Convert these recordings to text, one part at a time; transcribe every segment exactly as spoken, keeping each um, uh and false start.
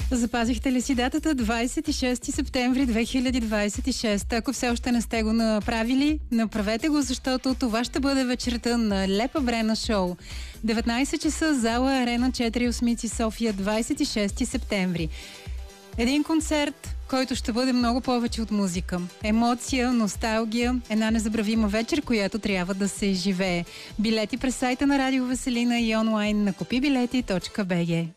Запазихте ли си датата двадесет и шести септември две хиляди двадесет и шеста? Ако все още не сте го направили, направете го, защото това ще бъде вечерта на Лепа Брена шоу. деветнадесет часа, зала Арена четири осмици, София, двадесет и шести септември. Един концерт, който ще бъде много повече от музика. Емоция, носталгия, една незабравима вечер, която трябва да се живее. Билети през сайта на Радио Веселина и онлайн на купи билети точка би джи.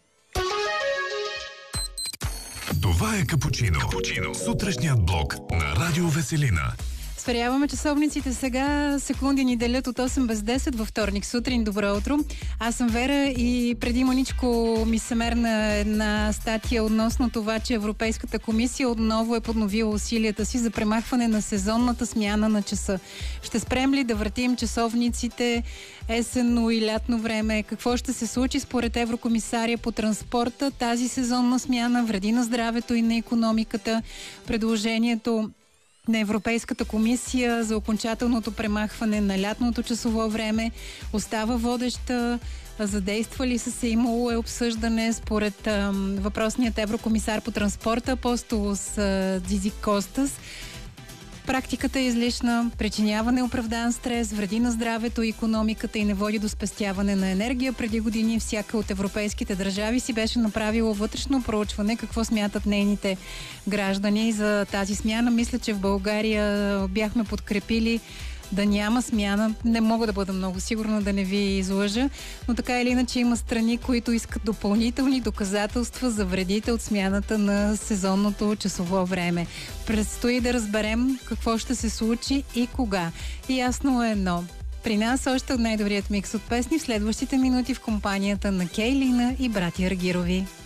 Това е Капучино. Капучино. Сутрешният блок на Радио Веселина. Сверяваме часовниците сега. Секунди ни делят от осем без десет във вторник сутрин. Добро утро. Аз съм Вера и преди маничко ми се мерна една статия относно това, че Европейската комисия отново е подновила усилията си за премахване на сезонната смяна на часа. Ще спрем ли да въртим часовниците есенно и лятно време? Какво ще се случи според еврокомисария по транспорта? Тази сезонна смяна вреди на здравето и на икономиката. Предложението на Европейската комисия за окончателното премахване на лятното часово време остава водеща. Задействали са се, имало е обсъждане според ам, въпросният еврокомисар по транспорта Апостолос Дзизи Костас. Практиката е излишна, причинява неоправдан стрес, вреди на здравето и икономиката и не води до спестяване на енергия. Преди години всяка от европейските държави си беше направила вътрешно проучване какво смятат нейните граждани за тази смяна. Мисля, че в България бяхме подкрепили да няма смяна. Не мога да бъда много сигурна, да не ви излъжа, но така или иначе има страни, които искат допълнителни доказателства за вредите от смяната на сезонното часово време. Предстои да разберем какво ще се случи и кога. И ясно е едно. При нас още от най-добрият микс от песни в следващите минути в компанията на Кейлина и братя Аргирови.